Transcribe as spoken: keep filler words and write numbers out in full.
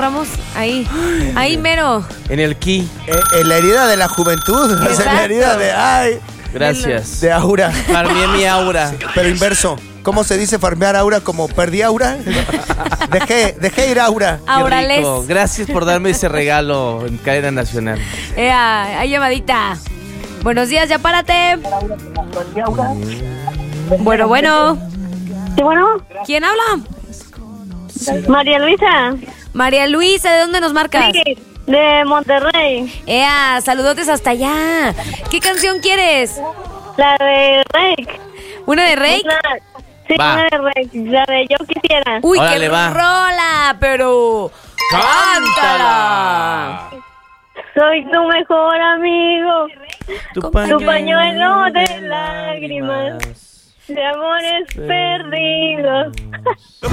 Ramos? Ahí, ahí mero. En el ki. Eh, en la herida de la juventud. Exacto. En la herida de... Ay, Gracias. de aura. Farmeé mi aura. Pero inverso. ¿Cómo se dice farmear aura? ¿Como perdí aura? Dejé, dejé ir aura. Qué Aurales. rico. Gracias por darme ese regalo en cadena nacional. Ea, hay llamadita. Buenos días, ya párate. Bueno, bueno. Sí, bueno, ¿Quién habla? María Luisa. María Luisa, ¿de dónde nos marcas? Sí, de Monterrey. Ea, saludotes hasta allá. ¿Qué canción quieres? La de Rake. ¿Una de Rake? Una- sí, Va. una de Rake. La de Yo Quisiera. Uy, Órale, qué va. rola, pero... ¡Cántala! Soy tu mejor amigo. Tu Tu pañuelo de lágrimas. De amores perdidos.